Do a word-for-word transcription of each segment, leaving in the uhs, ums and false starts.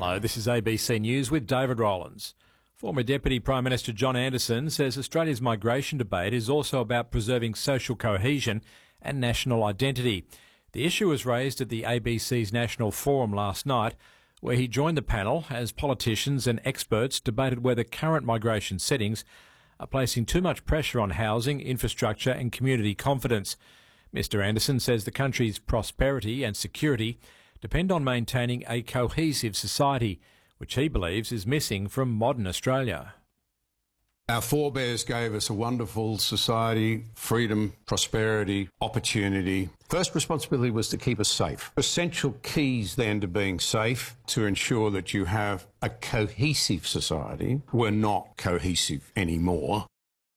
Hello, this is A B C News with David Rowlands. Former Deputy Prime Minister John Anderson says Australia's migration debate is also about preserving social cohesion and national identity. The issue was raised at the A B C's National Forum last night, where he joined the panel as politicians and experts debated whether current migration settings are placing too much pressure on housing, infrastructure and community confidence. Mister Anderson says the country's prosperity and security depend on maintaining a cohesive society, which he believes is missing from modern Australia. Our forebears gave us a wonderful society, freedom, prosperity, opportunity. First responsibility was to keep us safe. Essential keys then to being safe, to ensure that you have a cohesive society. We're not cohesive anymore.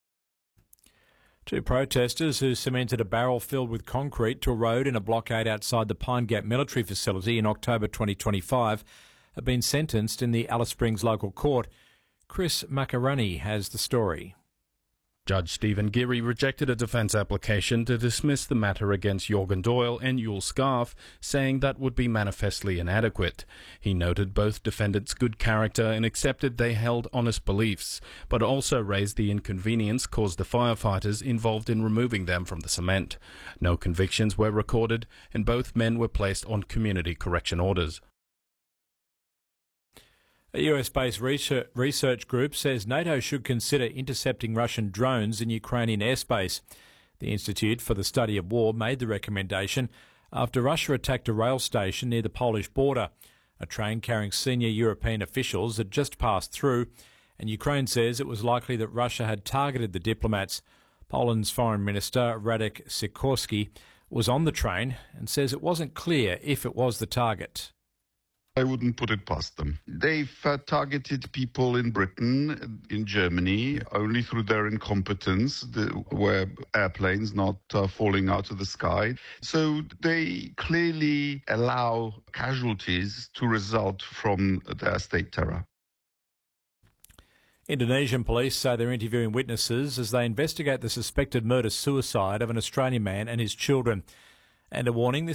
Two protesters who cemented a barrel filled with concrete to a road in a blockade outside the Pine Gap military facility in October twenty twenty-five have been sentenced in the Alice Springs local court. Chris Makarani has the story. Judge Stephen Geary rejected a defence application to dismiss the matter against Jorgen Doyle and Yul Scarf, saying that would be manifestly inadequate. He noted both defendants' good character and accepted they held honest beliefs, but also raised the inconvenience caused the firefighters involved in removing them from the cement. No convictions were recorded, and both men were placed on community correction orders. A U S-based research group says NATO should consider intercepting Russian drones in Ukrainian airspace. The Institute for the Study of War made the recommendation after Russia attacked a rail station near the Polish border. A train carrying senior European officials had just passed through, and Ukraine says it was likely that Russia had targeted the diplomats. Poland's Foreign Minister Radek Sikorski was on the train and says it wasn't clear if it was the target. I wouldn't put it past them. They've uh, targeted people in Britain, in Germany, only through their incompetence, the, where airplanes not uh, falling out of the sky. So they clearly allow casualties to result from their state terror. Indonesian police say they're interviewing witnesses as they investigate the suspected murder-suicide of an Australian man and his children. And a warning, this